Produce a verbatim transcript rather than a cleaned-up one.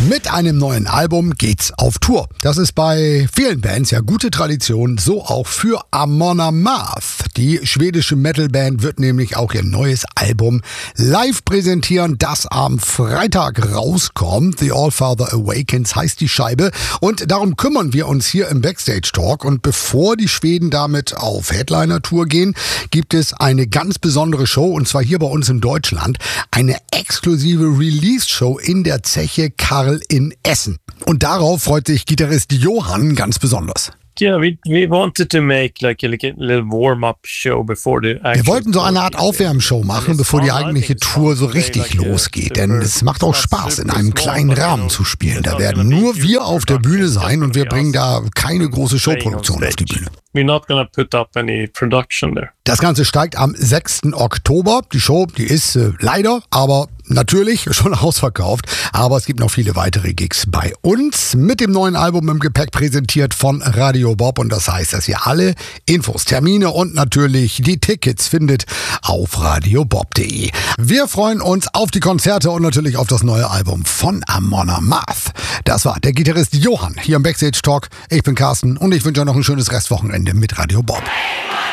Mit einem neuen Album geht's auf Tour. Das ist bei vielen Bands ja gute Tradition, so auch für Amon Amarth. Die schwedische Metalband wird nämlich auch ihr neues Album live präsentieren, das am Freitag rauskommt. The Allfather Awakens heißt die Scheibe und darum kümmern wir uns hier im Backstage Talk. Und bevor die Schweden damit auf Headliner-Tour gehen, gibt es eine ganz besondere Show und zwar hier bei uns in Deutschland. Eine exklusive Release-Show in der Zeche Karl in Essen. Und darauf freut sich Gitarrist Johan ganz besonders. Yeah, we we wanted to make like a, like a little warm-up show before the actual. Wir wollten so eine Art Aufwärmshow machen, bevor die eigentliche Tour so richtig losgeht. Denn es macht auch Spaß, in einem kleinen Rahmen zu spielen. Da werden nur wir auf der Bühne sein und wir bringen da keine große Showproduktion auf die Bühne. We're not gonna put up any production there. Das Ganze steigt am sechsten Oktober. Die Show, die ist äh, leider, aber natürlich schon ausverkauft. Aber es gibt noch viele weitere Gigs bei uns mit dem neuen Album im Gepäck, präsentiert von Radio Bob. Und das heißt, dass ihr alle Infos, Termine und natürlich die Tickets findet auf radiobob punkt de. Wir freuen uns auf die Konzerte und natürlich auf das neue Album von Amon Amarth. Das war der Gitarrist Johan hier im Backstage Talk. Ich bin Carsten und ich wünsche euch noch ein schönes Restwochenende mit Radio Bob.